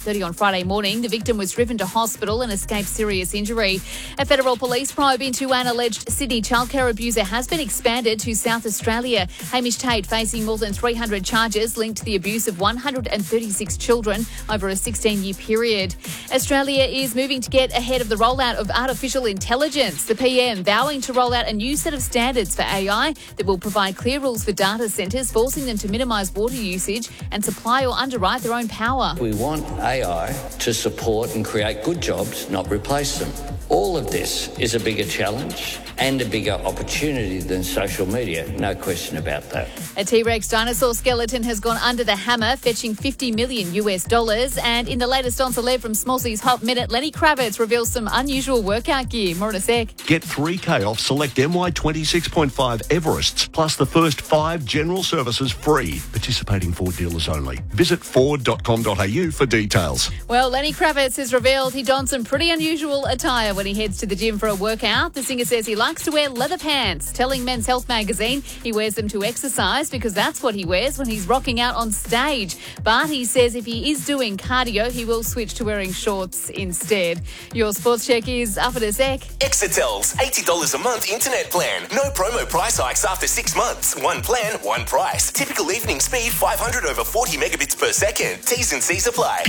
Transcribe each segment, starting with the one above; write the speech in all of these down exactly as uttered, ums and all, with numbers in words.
thirty on Friday morning. The victim was driven to hospital and escaped serious injury. A federal police probe into an alleged Sydney childcare abuser has been expanded to South Australia. Hamish Tate facing more than three hundred charges linked to the abuse of one hundred thirty-six children over a sixteen-year period. Australia is moving to get ahead of the rollout of artificial intelligence. The P M vowing to roll out a new set of standards for A I that will provide clear rules for data centres, forcing them to minimise water usage and supply or underwrite their own power. We want A I to support and create good jobs, not replace them. All of this is a bigger challenge and a bigger opportunity than social media, no question about that. A T-Rex dinosaur skeleton has gone under the hammer, fetching fifty million US dollars. And in the latest on Celeb from Smallsy's Hot Minute, Lenny Kravitz reveals some unusual workout gear. More in a sec. Get three K off select M Y twenty-six point five Everests, plus the first five general services free. Participating Ford dealers only. Visit ford dot com dot a u for details. Well, Lenny Kravitz has revealed he dons some pretty unusual attire when he heads to the gym for a workout. The singer says he likes to wear leather pants, telling Men's Health magazine he wears them to exercise because that's what he wears when he's rocking out on stage. But he says if he is doing cardio, he will switch to wearing shorts instead. Your sports check is up in a sec. Exetel's eighty dollars a month internet plan. No promo price hikes after six months. One plan, one price. Typical evening speed five hundred over forty megabits per second. T's and C's apply.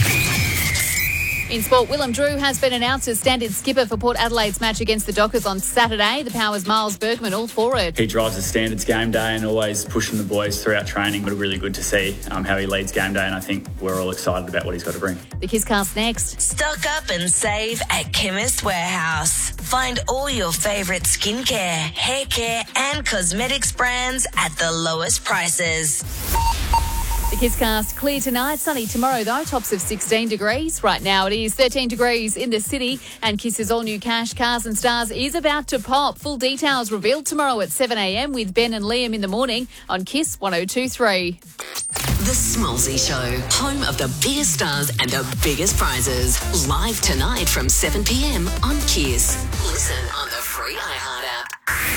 In sport, Willem Drew has been announced as standard skipper for Port Adelaide's match against the Dockers on Saturday. The Power's Miles Bergman all for it. He drives the standards game day and always pushing the boys throughout training, but really good to see um, how he leads game day, and I think we're all excited about what he's got to bring. The Kisscast next. Stock up and save at Chemist Warehouse. Find all your favourite skincare, hair care and cosmetics brands at the lowest prices. The Kisscast clear tonight, sunny tomorrow though, tops of sixteen degrees. Right now it is thirteen degrees in the city, and Kiss's all-new Cash, Cars and Stars is about to pop. Full details revealed tomorrow at seven a m with Ben and Liam in the morning on Kiss one oh two point three. The Smallsy Show, home of the biggest stars and the biggest prizes. Live tonight from seven p m on Kiss. Listen on the free iHeart app.